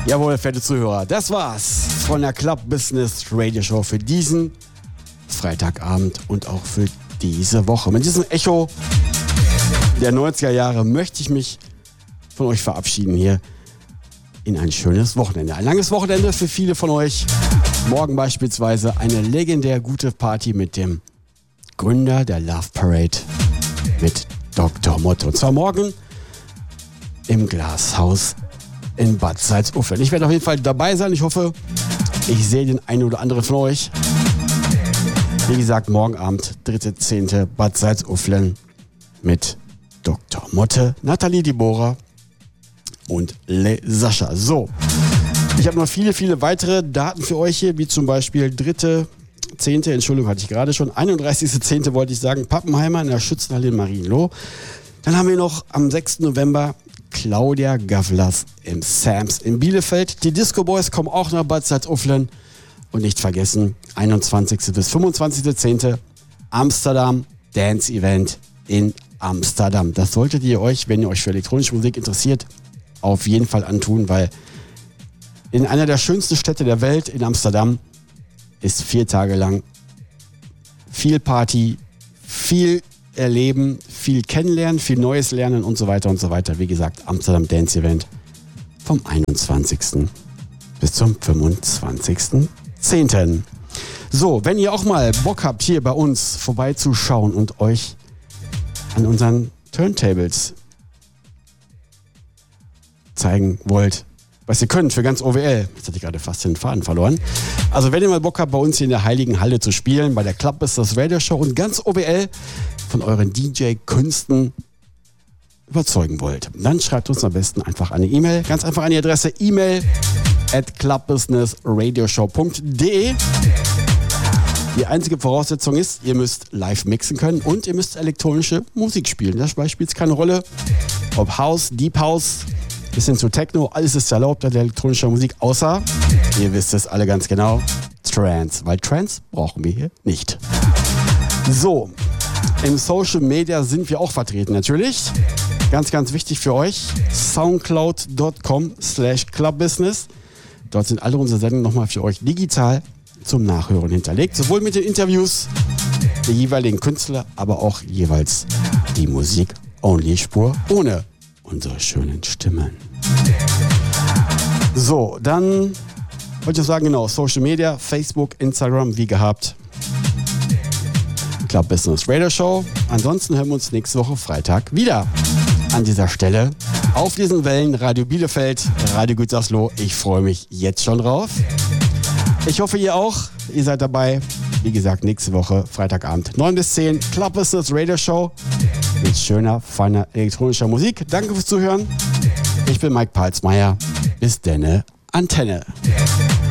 Jawohl, fette Zuhörer, das war's von der Club Business Radio Show für diesen Freitagabend und auch für diese Woche. Mit diesem Echo der 90er Jahre möchte ich mich von euch verabschieden hier in ein schönes Wochenende. Ein langes Wochenende für viele von euch. Morgen beispielsweise eine legendär gute Party mit dem Gründer der Love Parade, mit Dr. Motte. Und zwar morgen im Glashaus in Bad Salzuflen. Ich werde auf jeden Fall dabei sein. Ich hoffe, ich sehe den einen oder anderen von euch. Wie gesagt, morgen Abend, 3.10. Bad Salzuflen mit Dr. Motte, Nathalie Dibora und Le Sascha. So, ich habe noch viele, viele weitere Daten für euch hier, wie zum Beispiel 3.10., Entschuldigung, hatte ich gerade schon, 31.10. wollte ich sagen, Pappenheimer in der Schützenhalle in Marienloh. Dann haben wir noch am 6. November Claudia Gavlas im Sams in Bielefeld. Die Disco Boys kommen auch nach Bad Salzuflen. Und nicht vergessen, 21. bis 25.10. Amsterdam Dance Event in Amsterdam. Das solltet ihr euch, wenn ihr euch für elektronische Musik interessiert, auf jeden Fall antun, weil in einer der schönsten Städte der Welt, in Amsterdam, ist 4 Tage lang viel Party, viel erleben, viel kennenlernen, viel Neues lernen und so weiter und so weiter. Wie gesagt, Amsterdam Dance Event vom 21. bis zum 25.10. So, wenn ihr auch mal Bock habt, hier bei uns vorbeizuschauen und euch an unseren Turntables zeigen wollt, was ihr könnt für ganz OWL. Jetzt hatte ich gerade fast den Faden verloren. Also wenn ihr mal Bock habt, bei uns hier in der Heiligen Halle zu spielen, bei der Club Business Radio Show und ganz OWL von euren DJ-Künsten überzeugen wollt, dann schreibt uns am besten einfach eine E-Mail. Ganz einfach an die Adresse email@clubbusinessradioshow.de. Die einzige Voraussetzung ist, ihr müsst live mixen können und ihr müsst elektronische Musik spielen. Dabei spielt es keine Rolle, ob House, Deep House, bis hin zu Techno, alles ist erlaubt an der elektronischer Musik, außer, ihr wisst es alle ganz genau, Trance, weil Trance brauchen wir hier nicht. So, im Social Media sind wir auch vertreten natürlich. Ganz, ganz wichtig für euch, soundcloud.com/clubbusiness. Dort sind alle unsere Sendungen nochmal für euch digital zum Nachhören hinterlegt. Sowohl mit den Interviews der jeweiligen Künstler, aber auch jeweils die Musik-Only-Spur ohne unsere schönen Stimmen. So, dann wollte ich sagen, genau, Social Media, Facebook, Instagram, wie gehabt. Club Business Radio Show. Ansonsten hören wir uns nächste Woche Freitag wieder. An dieser Stelle auf diesen Wellen Radio Bielefeld, Radio Gütersloh. Ich freue mich jetzt schon drauf. Ich hoffe, ihr auch. Ihr seid dabei. Wie gesagt, nächste Woche Freitagabend 9 bis 10 Club Business Radio Show mit schöner, feiner elektronischer Musik. Danke fürs Zuhören. Ich bin Mike Palsmeier. Bis denne, Antenne.